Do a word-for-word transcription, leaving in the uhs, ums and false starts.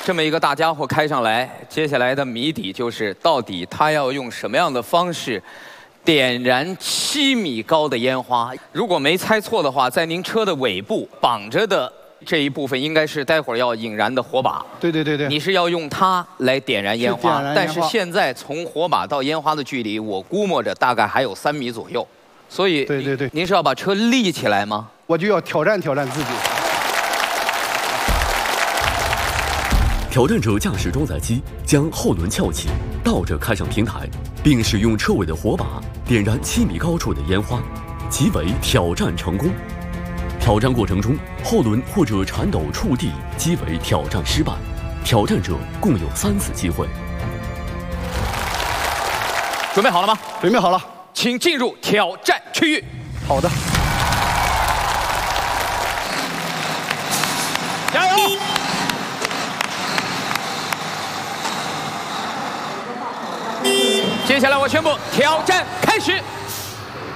这么一个大家伙开上来，接下来的谜底就是到底他要用什么样的方式点燃七米高的烟花？如果没猜错的话，在您车的尾部绑着的这一部分应该是待会儿要引燃的火把。 对对对对， 你是要用它来点燃烟花，但是现在从火把到烟花的距离，我估摸着大概还有三米左右，所以对对对， 您是要把车立起来吗？ 我就要挑战挑战自己。 挑战者驾驶装载机将后轮翘起，倒着开上平台，并使用车尾的火把点燃七米高处的烟花，即为挑战成功。挑战过程中，后轮或者铲斗触地，即为挑战失败。挑战者共有三次机会。 准备好了吗？ 准备好了， 请进入挑战区域。 好的。 加油！ 接下来我宣布挑战开始。